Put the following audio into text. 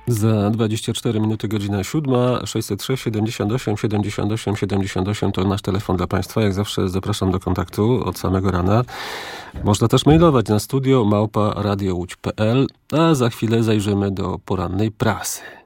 Za 24 minuty, godzina 7, 606 78 78 78 to nasz telefon dla Państwa. Jak zawsze zapraszam do kontaktu od samego rana. Można też mailować na studio @radiołódź.pl, a za chwilę zajrzymy do porannej prasy.